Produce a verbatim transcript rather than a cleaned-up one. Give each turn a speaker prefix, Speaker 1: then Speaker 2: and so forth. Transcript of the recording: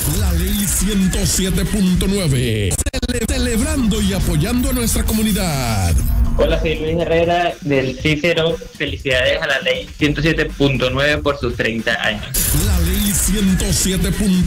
Speaker 1: La ley ciento siete punto nueve. Cele- celebrando y apoyando a nuestra comunidad.
Speaker 2: Hola, soy Luis Herrera del Cícero. Felicidades a la ley ciento siete punto nueve por sus treinta años.
Speaker 1: La ley ciento siete punto